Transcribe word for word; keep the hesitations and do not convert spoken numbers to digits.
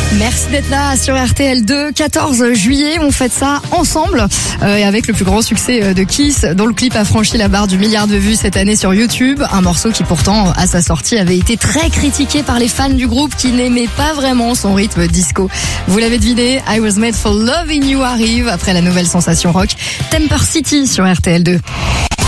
Merci d'être là sur R T L deux. quatorze juillet, on fête ça ensemble euh, et avec le plus grand succès de Kiss, dont le clip a franchi la barre du milliard de vues cette année sur YouTube. Un morceau qui pourtant, à sa sortie, avait été très critiqué par les fans du groupe qui n'aimaient pas vraiment son rythme disco. Vous l'avez deviné, I Was Made for Loving You arrive après la nouvelle sensation rock Temper City sur R T L deux.